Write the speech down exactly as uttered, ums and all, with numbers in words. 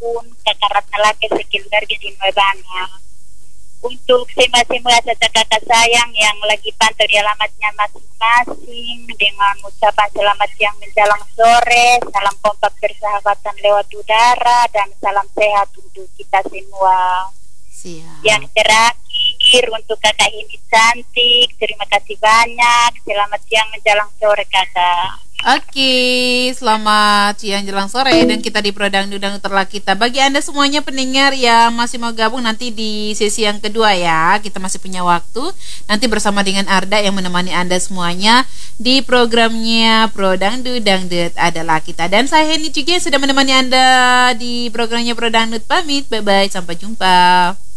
gabung kakak laki sekitar di Nuebana. Untuk semua-semua kakak sayang yang lagi pantau di alamatnya masing-masing dengan ucapan selamat siang menjelang sore, salam kompak persahabatan lewat udara dan salam sehat untuk kita semua. Siap. Yang terakhir untuk kakak ini cantik, terima kasih banyak. Selamat siang menjelang sore kakak. Oke, selamat siang jelang sore dan kita di Pro Dangdut Dangdut Terlak kita. Bagi Anda semuanya pendengar yang masih mau gabung nanti di sesi yang kedua ya, kita masih punya waktu. Nanti bersama dengan Arda yang menemani Anda semuanya di programnya Pro Dangdut Dangdut adalah kita. Dan saya Heni juga sudah menemani Anda di programnya Pro Dangdut. Pamit, bye bye, sampai jumpa.